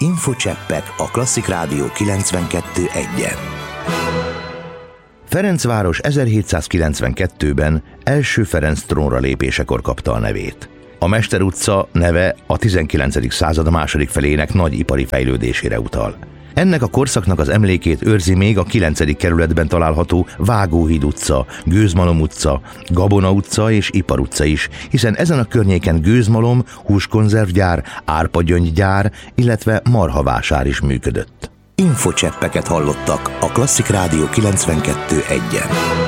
Infocseppek a Klasszik Rádió 92.1-en. Ferencváros 1792-ben első Ferenc trónra lépésekor kapta a nevét. A Mester utca neve a 19. század második felének nagy ipari fejlődésére utal. Ennek a korszaknak az emlékét őrzi még a 9. kerületben található Vágóhíd utca, Gőzmalom utca, Gabona utca és Ipar utca is, hiszen ezen a környéken gőzmalom, húskonzervgyár, árpagyöngygyár, illetve marhavásár is működött. Infocseppeket hallottak a Klasszik Rádió 92.1-en.